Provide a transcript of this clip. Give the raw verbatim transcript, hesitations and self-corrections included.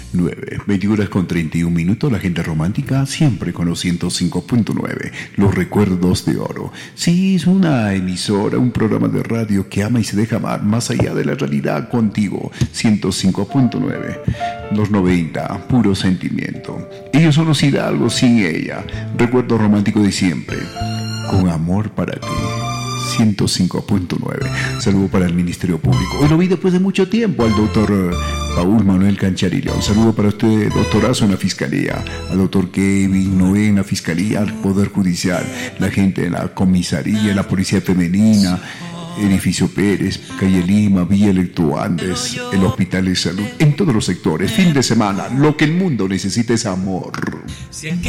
nueve, veinte horas con treinta y un minutos, la gente romántica siempre con los ciento cinco punto nueve, los recuerdos de oro. Sí, es una emisora, un programa de radio que ama y se deja amar más allá de la realidad contigo, ciento cinco punto nueve, los noventa, puro sentimiento. Ellos son los hidalgos sin ella, recuerdo romántico de siempre, con amor para ti. ciento cinco punto nueve. Saludo para el Ministerio Público. Hoy lo vi después de mucho tiempo al doctor Paul Manuel Cancharillo. Un saludo para usted, doctorazo en la Fiscalía, al doctor Kevin Noé en la Fiscalía, al Poder Judicial, la gente en la comisaría, la Policía Femenina, Edificio Pérez, Calle Lima, Villa Electroandes, el Hospital de Salud, en todos los sectores. Fin de semana, lo que el mundo necesita es amor. Si el que